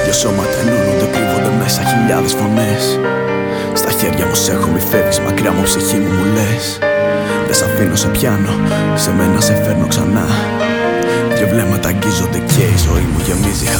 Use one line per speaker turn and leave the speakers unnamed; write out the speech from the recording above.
Δυο σώματα ενώνονται, κρύβονται μέσα χιλιάδες φωνές. Στα χέρια μου σ' έχω, μη φεύγεις μακριά μου, ψυχή μου, μου λες. Δεν σ' αφήνω, σε πιάνω, σε μένα σε φέρνω ξανά. Δυο βλέμματα αγγίζονται και η ζωή μου γεμίζει